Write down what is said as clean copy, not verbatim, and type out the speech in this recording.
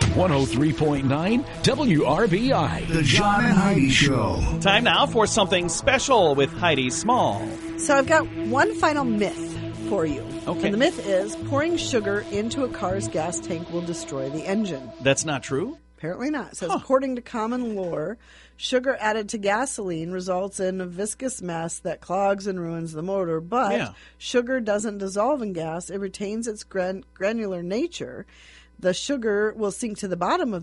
103.9 WRBI. The John and Heidi Show. Time now for something special with Heidi Small. So I've got one final myth for you. Okay. And the myth is pouring sugar into a car's gas tank will destroy the engine. That's not true? Apparently not. It says, according to common lore, sugar added to gasoline results in a viscous mess that clogs and ruins the motor. But sugar doesn't dissolve in gas. It retains its granular nature. The sugar will sink to the bottom of